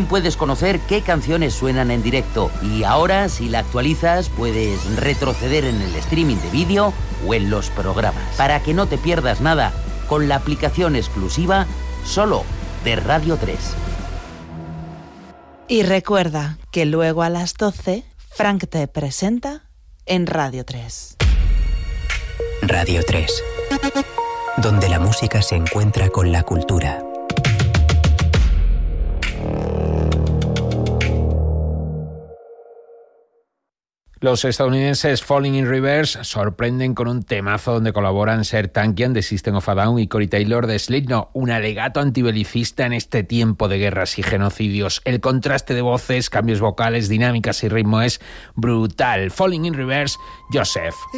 Puedes conocer qué canciones suenan en directo y ahora, si la actualizas, puedes retroceder en el streaming de vídeo o en los programas. Para que no te pierdas nada, con la aplicación exclusiva solo de Radio 3. Y recuerda que luego a las 12, Frank te presenta en Radio 3. Radio 3, donde la música se encuentra con la cultura. Los estadounidenses Falling in Reverse sorprenden con un temazo donde colaboran Serj Tankian de System of a Down y Corey Taylor de Slipknot, un alegato antibelicista en este tiempo de guerras y genocidios. El contraste de voces, cambios vocales, dinámicas y ritmo es brutal. Falling in Reverse, Joseph.